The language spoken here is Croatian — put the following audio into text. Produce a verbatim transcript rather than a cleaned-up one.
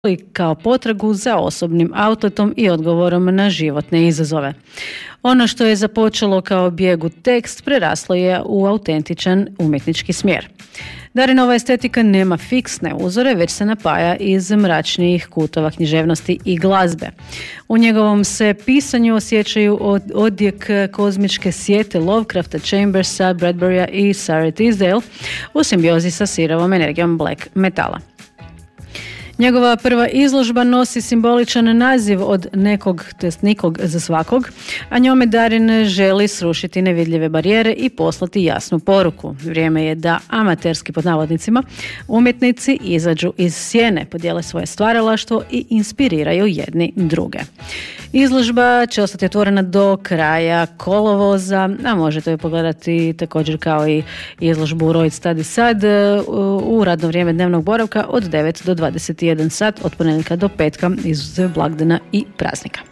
kao potragu za osobnim outletom i odgovorom na životne izazove. Ono što je započelo kao bijeg u tekst preraslo je u autentičan umjetnički smjer. Darinova estetika nema fiksne uzore, već se napaja iz mračnijih kutova književnosti i glazbe. U njegovom se pisanju osjećaju od, odjek kozmičke sjete Lovecrafta, Chambersa, Bradburya i Sarah Tisdale u simbiozi sa sirovom energijom black metala. Njegova prva izložba nosi simboličan naziv od nekog, to jest nikog za svakog, a njome Darin želi srušiti nevidljive barijere i poslati jasnu poruku. Vrijeme je da amaterski, pod navodnicima, umjetnici izađu iz sjene, podijele svoje stvaralaštvo i inspiriraju jedni druge. Izložba će ostati otvorena do kraja kolovoza, a možete ju pogledati također kao i izložbu Royd Study Sad u radno vrijeme dnevnog boravka od devet do dvadeset jedan sat od ponedjeljka do petka, izuzev blagdana i praznika.